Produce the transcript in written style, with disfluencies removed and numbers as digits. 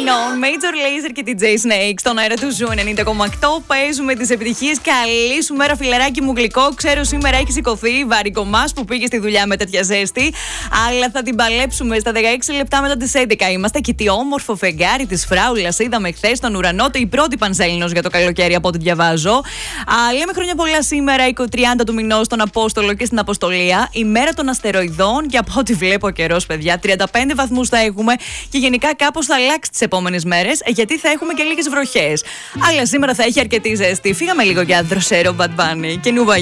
Unknown, Major Lazer και DJ Snake στον αέρα του Ζου 90,8. Παίζουμε τις επιτυχίες. Καλή σου μέρα, φιλεράκι μου γλυκό. Ξέρω σήμερα έχει σηκωθεί βαρικό μας που πήγε στη δουλειά με τέτοια ζέστη. Αλλά θα την παλέψουμε στα 16 λεπτά μετά τις 11. Είμαστε και τι όμορφο φεγγάρι της Φράουλας. Είδαμε χθες στον ουρανό, η πρώτη Πανσέλινος για το καλοκαίρι από ό,τι διαβάζω. Λέμε χρόνια πολλά σήμερα, 30 του μηνός, στον Απόστολο και στην Αποστολία. Η μέρα των αστεροειδών και από ό,τι βλέπω καιρός, παιδιά, 35 βαθμούς θα έχουμε και γενικά κάπως θα αλλάξει τις επόμενες μέρες, γιατί θα έχουμε και λίγες βροχές. Αλλά σήμερα θα έχει αρκετή ζέστη. Φύγαμε λίγο για δροσέρο Bad Bunny και νουβα